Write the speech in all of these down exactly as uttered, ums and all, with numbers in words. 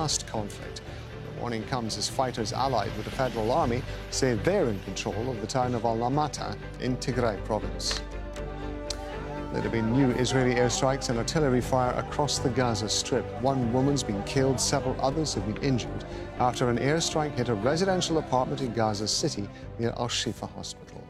past conflict. The warning comes as fighters allied with the federal army say they're in control of the town of Alamata in Tigray province. There have been new Israeli airstrikes and artillery fire across the Gaza Strip. One woman's been killed, several others have been injured after an airstrike hit a residential apartment in Gaza City near Al-Shifa Hospital.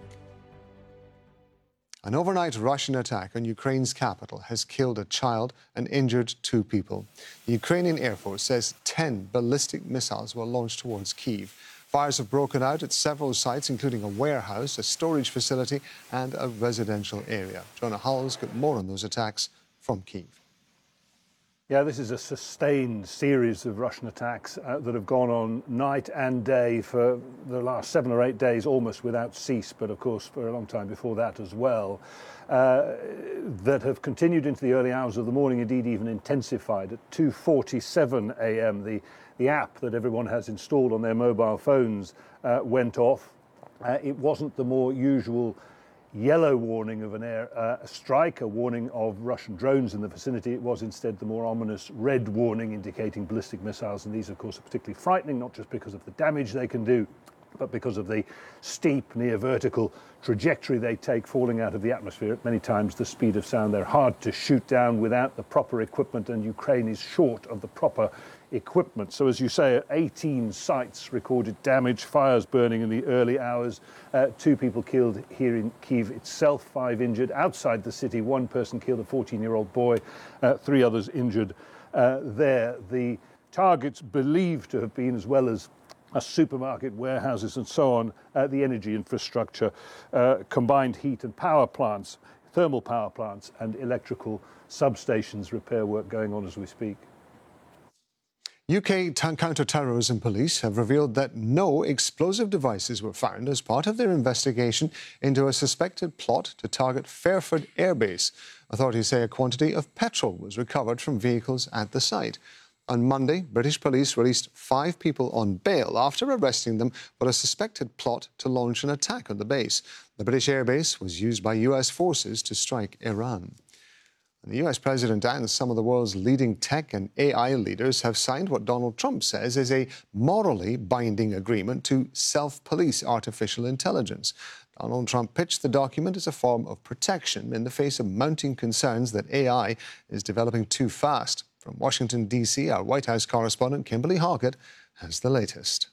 An overnight Russian attack on Ukraine's capital has killed a child and injured two people. The Ukrainian Air Force says ten ballistic missiles were launched towards Kyiv. Fires have broken out at several sites, including a warehouse, a storage facility, and a residential area. Jonah Hull's got more on those attacks from Kyiv. Yeah, this is a sustained series of Russian attacks uh, that have gone on night and day for the last seven or eight days, almost without cease, but of course for a long time before that as well, uh, that have continued into the early hours of the morning, indeed even intensified. At two forty-seven a m, the The app that everyone has installed on their mobile phones uh, went off. Uh, it wasn't the more usual yellow warning of an air uh, strike, a warning of Russian drones in the vicinity. It was instead the more ominous red warning indicating ballistic missiles. And these, of course, are particularly frightening, not just because of the damage they can do, but because of the steep, near vertical trajectory they take falling out of the atmosphere at many times the speed of sound. They're hard to shoot down without the proper equipment, and Ukraine is short of the proper equipment. So as you say, eighteen sites recorded damage, fires burning in the early hours, uh, two people killed here in Kyiv itself, five injured. Outside the city, one person killed, a fourteen-year-old boy, uh, three others injured uh, there. The targets believed to have been, as well as a supermarket, warehouses and so on, uh, the energy infrastructure, uh, combined heat and power plants, thermal power plants and electrical substations, repair work going on as we speak. U K counter-terrorism police have revealed that no explosive devices were found as part of their investigation into a suspected plot to target Fairford Air Base. Authorities say a quantity of petrol was recovered from vehicles at the site. On Monday, British police released five people on bail after arresting them for a suspected plot to launch an attack on the base. The British Air Base was used by U S forces to strike Iran. The U S president and some of the world's leading tech and A I leaders have signed what Donald Trump says is a morally binding agreement to self-police artificial intelligence. Donald Trump pitched the document as a form of protection in the face of mounting concerns that A I is developing too fast. From Washington, D C, our White House correspondent Kimberly Hockett has the latest.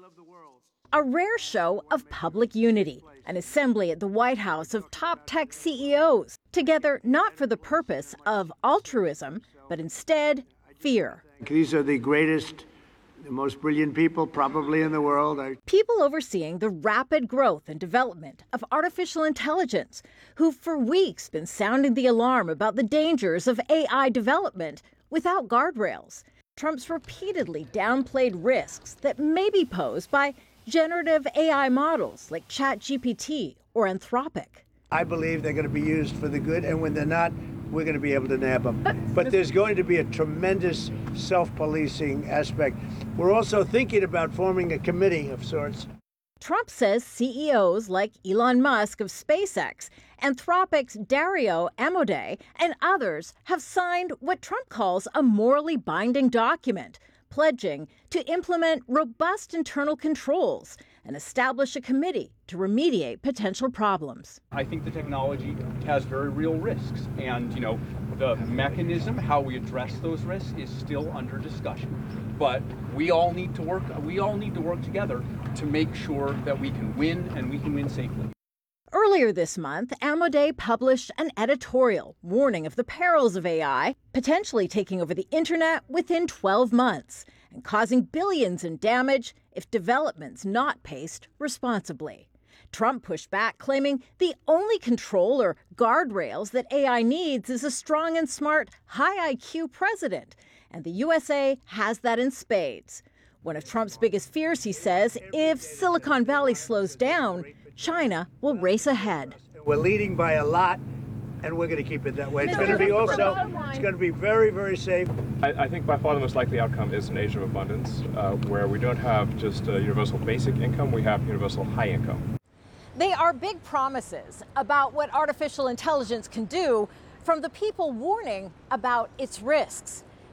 A rare show of public unity, an assembly at the White House of top tech C E Os, together not for the purpose of altruism, but instead fear. These are the greatest, the most brilliant people probably in the world. I... People overseeing the rapid growth and development of artificial intelligence, who've for weeks been sounding the alarm about the dangers of A I development without guardrails. Trump's repeatedly downplayed risks that may be posed by generative A I models like ChatGPT or Anthropic. I believe they're going to be used for the good, and when they're not, we're going to be able to nab them. But there's going to be a tremendous self-policing aspect. We're also thinking about forming a committee of sorts. Trump says C E Os like Elon Musk of SpaceX, Anthropic's Dario Amodei, and others have signed what Trump calls a morally binding document, pledging to implement robust internal controls and establish a committee to remediate potential problems. I think the technology has very real risks, and you know, the mechanism, how we address those risks, is still under discussion. But we all need to work. We all need to work together to make sure that we can win, and we can win safely. Earlier this month, Amodei published an editorial warning of the perils of A I, potentially taking over the internet within twelve months and causing billions in damage if development's not paced responsibly. Trump pushed back, claiming the only control or guardrails that A I needs is a strong and smart, high I Q president, and the U S A has that in spades. One of Trump's biggest fears, he says, if Silicon Valley slows down, China will race ahead. We're leading by a lot, and we're going to keep it that way. It's going to be also, it's going to be very, very safe. I, I think by far the most likely outcome is an age of abundance, uh, where we don't have just a universal basic income, we have universal high income. They are big promises about what artificial intelligence can do from the people warning about its risks.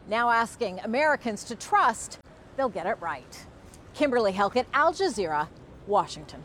now asking Americans to trust they'll get it right. Kimberly Helkett, Al Jazeera, Washington.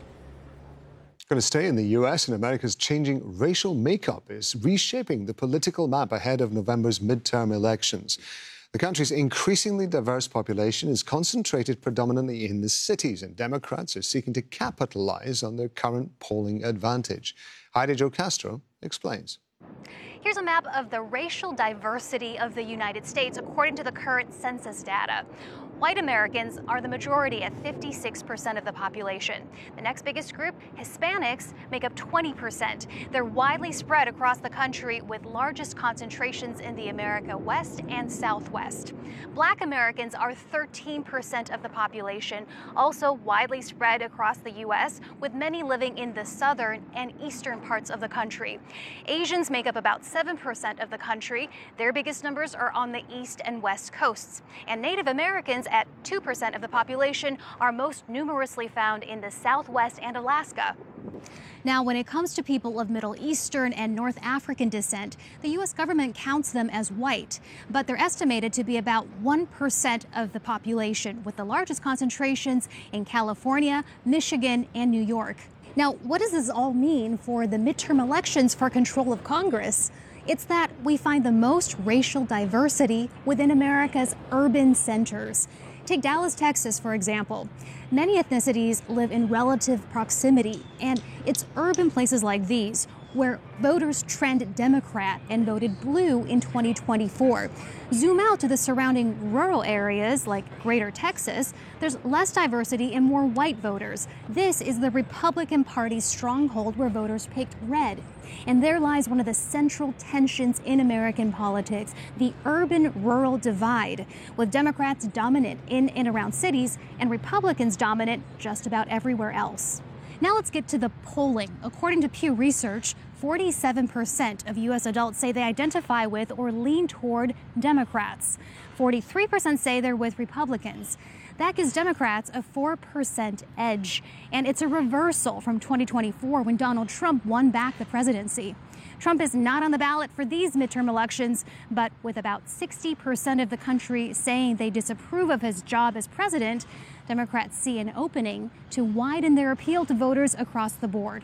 Going to stay in the U S, and America's changing racial makeup is reshaping the political map ahead of November's midterm elections. The country's increasingly diverse population is concentrated predominantly in the cities, and Democrats are seeking to capitalize on their current polling advantage. Heidi Jo Castro explains. Here's a map of the racial diversity of the United States according to the current census data. White Americans are the majority at fifty-six percent of the population. The next biggest group, Hispanics, make up twenty percent. They're widely spread across the country with largest concentrations in the America West and Southwest. Black Americans are thirteen percent of the population, also widely spread across the U S, with many living in the southern and eastern parts of the country. Asians make up about seven percent of the country. Their biggest numbers are on the east and west coasts. And Native Americans, at two percent of the population, are most numerously found in the Southwest and Alaska. Now, when it comes to people of Middle Eastern and North African descent, the U S government counts them as white, but they're estimated to be about one percent of the population, with the largest concentrations in California, Michigan, and New York. Now, what does this all mean for the midterm elections for control of Congress? It's that we find the most racial diversity within America's urban centers. Take Dallas, Texas, for example. Many ethnicities live in relative proximity, and it's urban places like these where voters trend Democrat and voted blue in twenty twenty-four. Zoom out to the surrounding rural areas like Greater Texas, there's less diversity and more white voters. This is the Republican Party's stronghold where voters picked red. And there lies one of the central tensions in American politics, the urban-rural divide, with Democrats dominant in and around cities and Republicans dominant just about everywhere else. Now let's get to the polling. According to Pew Research, forty-seven percent of U S adults say they identify with or lean toward Democrats. forty-three percent say they're with Republicans. That gives Democrats a four percent edge, and it's a reversal from twenty twenty-four when Donald Trump won back the presidency. Trump is not on the ballot for these midterm elections, but with about sixty percent of the country saying they disapprove of his job as president, Democrats see an opening to widen their appeal to voters across the board.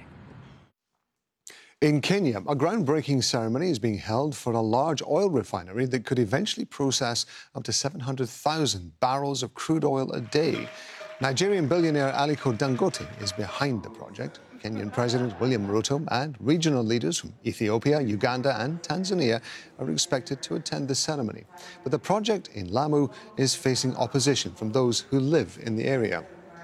In Kenya, a groundbreaking ceremony is being held for a large oil refinery that could eventually process up to seven hundred thousand barrels of crude oil a day. Nigerian billionaire Aliko Dangote is behind the project. Kenyan President William Ruto and regional leaders from Ethiopia, Uganda and Tanzania are expected to attend the ceremony. But the project in Lamu is facing opposition from those who live in the area.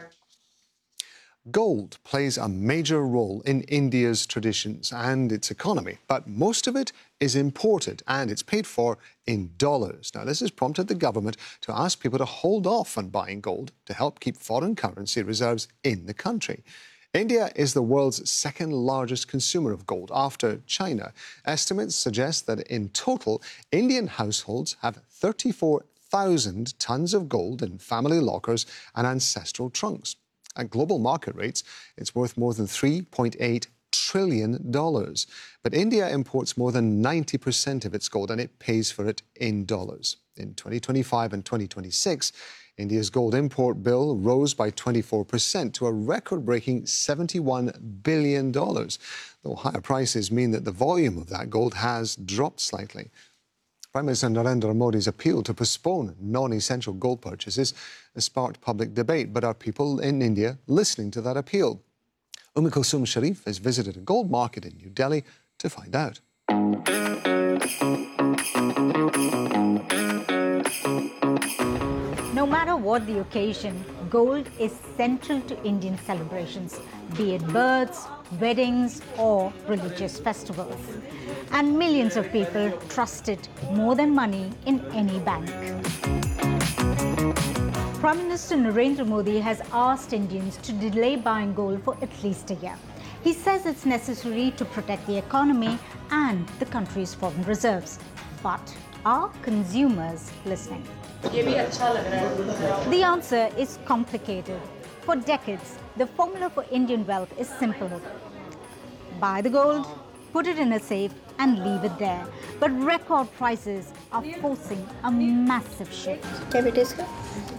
Gold plays a major role in India's traditions and its economy, but most of it is imported and it's paid for in dollars. Now, this has prompted the government to ask people to hold off on buying gold to help keep foreign currency reserves in the country. India is the world's second largest consumer of gold after China. Estimates suggest that in total, Indian households have thirty-four thousand tons of gold in family lockers and ancestral trunks. At global market rates, it's worth more than three point eight trillion dollars. But India imports more than ninety percent of its gold, and it pays for it in dollars. In twenty twenty-five and twenty twenty-six, India's gold import bill rose by twenty-four percent to a record-breaking seventy-one billion dollars, though higher prices mean that the volume of that gold has dropped slightly. Prime Minister Narendra Modi's appeal to postpone non-essential gold purchases has sparked public debate, but are people in India listening to that appeal? Umm Kulsum Sharif has visited a gold market in New Delhi to find out. No matter what the occasion, gold is central to Indian celebrations, be it births, weddings, or religious festivals. And millions of people trust it more than money in any bank. Prime Minister Narendra Modi has asked Indians to delay buying gold for at least a year. He says it's necessary to protect the economy and the country's foreign reserves. But are consumers listening? The answer is complicated. For decades, the formula for Indian wealth is simple. Buy the gold, put it in a safe and leave it there. But record prices are forcing a massive shift. क्या बेटे इसका